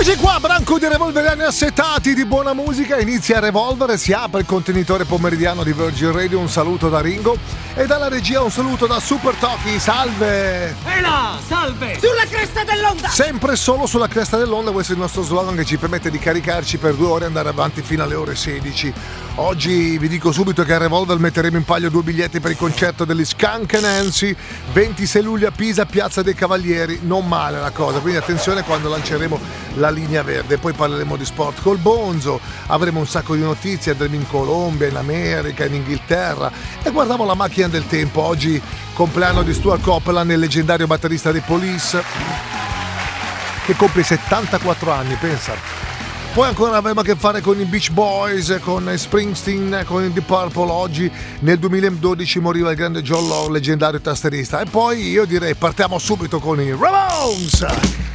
Eccoci qua, branco di revolveriani assetati di buona musica. Inizia a revolvere, si apre il contenitore pomeridiano di Virgin Radio. Un saluto da Ringo e dalla regia un saluto da Super Toki. Salve! E là, salve! Sulla cresta dell'onda! Sempre solo sulla cresta dell'onda, questo è il nostro slogan che ci permette di caricarci per 2 ore e andare avanti fino alle ore 16. Oggi vi dico subito che a Revolver metteremo in palio 2 biglietti per il concerto degli Skunk Nancy, 26 luglio a Pisa, Piazza dei Cavalieri. Non male la cosa, quindi attenzione quando lanceremo la linea verde. Poi parleremo di sport col Bonzo, avremo un sacco di notizie, andremo in Colombia, in America, in Inghilterra e guardiamo la macchina del tempo. Oggi compleanno di Stuart Copeland, il leggendario batterista dei Police, che compie 74 anni, pensa. Poi ancora avremo a che fare con i Beach Boys, con Springsteen, con i Deep Purple. Oggi nel 2012 moriva il grande John Law, leggendario tastierista. E poi io direi partiamo subito con i Ramones.